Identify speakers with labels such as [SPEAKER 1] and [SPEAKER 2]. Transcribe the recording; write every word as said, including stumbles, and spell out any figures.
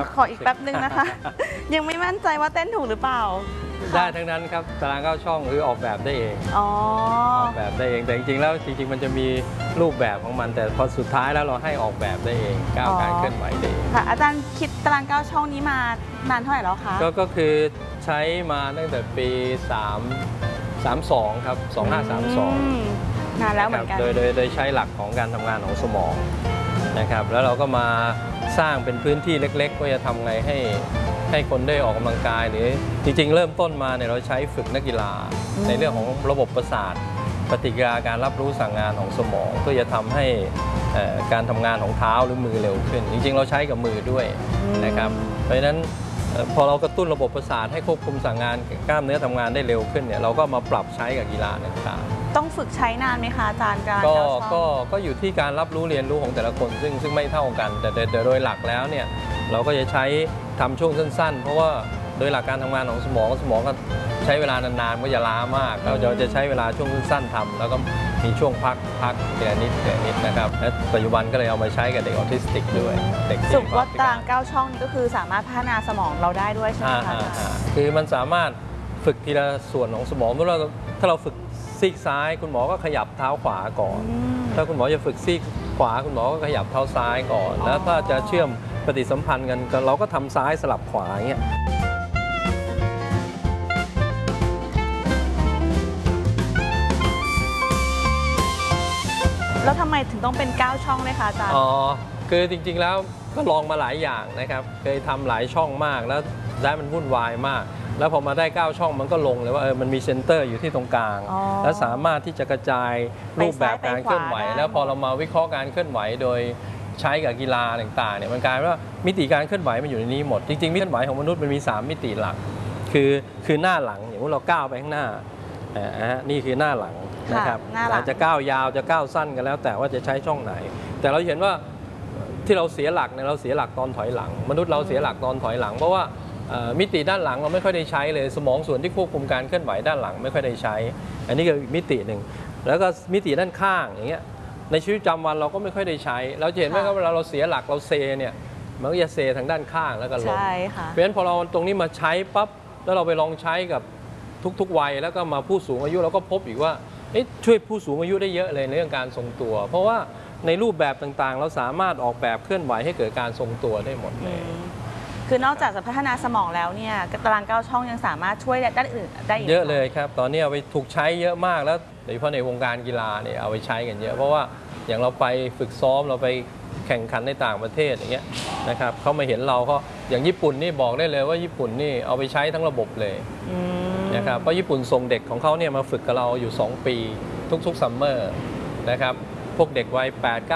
[SPEAKER 1] ขออีกแป๊บนึงนะคะ ยังไม่มั่นใจว่าเต้นถูกหรือเปล่า
[SPEAKER 2] ได้ทั้งนั้นครับตารางเก้าช่องคือออกแบบได้เองออกแบบได้เองแต่จริงๆแล้วจริงๆมันจะมีรูปแบบของมันแต่พอสุดท้ายแล้วเราให้ออกแบบได้เองก้าวการเคลื่อนไหวได้เอง
[SPEAKER 1] ค่ะอาจารย์คิดตารางเก้าช่องนี้มานานเท่าไหร่แล้วคะ
[SPEAKER 2] ก็ก็คือใช้มาตั้งแต่ปีสามสามสองครับสองห้าสามสอง
[SPEAKER 1] นานแล้วเหมือนกัน
[SPEAKER 2] โดยโดยโดยใช้หลักของการทำงานของสมองนะครับแล้วเราก็มาสร้างเป็นพื้นที่เล็กๆว่าจะทำไงให้ให้คนได้ออกกำลังกายหรือจริงๆเริ่มต้นมาเนี่ยเราใช้ฝึกนักกีฬาในเรื่องของระบบประสาทปฏิกิริยาการรับรู้สั่งงานของสมองเพื่อจะทำให้การทำงานของเท้าหรือมือเร็วขึ้นจริงๆเราใช้กับมือด้วยนะครับเพราะฉะนั้นพอเรากระตุ้นระบบประสาทให้ควบคุมสั่งงานกล้ามเนื้อทำงานได้เร็วขึ้นเนี่ยเราก็มาปรับใช้กับกีฬาต่าง
[SPEAKER 1] ๆต้องฝึกใช้นานไหมคะอาจารย์การ
[SPEAKER 2] ก็ก็ก็อยู่ที่การรับรู้เรียนรู้ของแต่ละคนซึ่งซึ่งไม่เท่ากันแต่โดยหลักแล้วเนี่ยเราก็จะใช้ทำช่วงสั้นๆเพราะว่าโดยหลักการทำงานของสมองสมองก็ใช้เวลานานๆก็จะล้ามากเราจะใช้เวลาช่วงสั้นๆทำแล้วก็มีช่วงพักพักเดือนนิดเดือนนิดนะครับและปัจจุบันก็เลยเอามาใช้กับเด็กออทิสติกด้วยเด็ก
[SPEAKER 1] สรุปว่าตารางเก้าช่องนี้ก็คือสามารถพัฒนาสมองเราได้ด้วยใช่ไหมคะ
[SPEAKER 2] คือมันสามารถฝึกทีละส่วนของสมองเมื่อเราถ้าเราฝึกซีกซ้ายคุณหมอก็ขยับเท้าขวาก่อนถ้าคุณหมอจะฝึกซีกขวาคุณหมอก็ขยับเท้าซ้ายก่อนแล้วถ้าจะเชื่อมปฏิสัมพันธ์กันเราก็ทำซ้ายสลับขวาอย่างเงี้ย
[SPEAKER 1] แล้วทำไมถึงต้องเป็นเก้าช่องเลยคะอาจารย์
[SPEAKER 2] อ๋อคือจริงๆแล้วก็ลองมาหลายอย่างนะครับเคยทำหลายช่องมากแล้วได้มันวุ่นวายมากแล้วพอมาได้เก้าช่องมันก็ลงเลยว่าเออมันมีเซ็นเตอร์อยู่ที่ตรงกลางและสามารถที่จะกระจายรูปแบบการเคลื่อนไหวแล้วพอเรามาวิเคราะห์การเคลื่อนไหวโดยใช้กับกีฬาต่างๆเนี่ยมันกลายว่ามิติการเคลื่อนไหวมันอยู่ในนี้หมดจริงๆมิติเคลื่อนไหวของมนุษย์มันมีสามมิติหลักคือคือหน้าหลังอย่างว่าเราก้าวไปข้างหน้าอ่านี่คือหน้าหลังนะครับอาจจะก้าวยาวจะก้าวสั้นกันแล้วแต่ว่าจะใช้ช่องไหนแต่เราเห็นว่าที่เราเสียหลักเนี่ยเราเสียหลักตอนถอยหลังมนุษย์เราเสียหลักตอนถอยหลังเพราะว่ามิติด้านหลังเราไม่ค่อยได้ใช้เลยสมองส่วนที่ควบคุมการเคลื่อนไหวด้านหลังไม่ค่อยได้ใช้อันนี้ก็มิติหนึ่งแล้วก็มิติด้านข้างอย่างเงี้ยในชีวิตประจำวันเราก็ไม่ค่อยได้ใช้เราเห็นไหมครับเวลาเราเสียหลักเราเซเนี่ยมันก็จะเซทางด้านข้างแล้วก็ลงเพราะฉะนั้นพอเราตรงนี้มาใช้ปั๊บแล้วเราไปลองใช้กับทุกๆวัยแล้วก็มาผู้สูงอายุเราก็พบอีกว่าช่วยผู้สูงอายุได้เยอะเลยในเรื่องการทรงตัวเพราะว่าในรูปแบบต่างๆเราสามารถออกแบบเคลื่อนไหวให้เกิดการทรงตัวได้หมดเลย
[SPEAKER 1] คือนอกจากจะพัฒนาสมองแล้วเนี่ยตารางเก้าช่องยังสามารถช่วยด้านอื่นได้
[SPEAKER 2] เยอะเลยครับตอนนี้เอาไปถูกใช้เยอะมากแล้วโดยเฉพาะในวงการกีฬาเนี่ยเอาไปใช้กันเยอะเพราะว่าอย่างเราไปฝึกซ้อมเราไปแข่งขันในต่างประเทศอย่างเงี้ยนะครับเขามาเห็นเราก็อย่างญี่ปุ่นนี่บอกได้เลยว่าญี่ปุ่นนี่เอาไปใช้ทั้งระบบเลยนะครับเพราะญี่ปุ่นส่งเด็กของเขาเนี่ยมาฝึกกับเราอยู่สองปีทุกๆซัมเมอร์นะครับพวกเด็กวัยแปด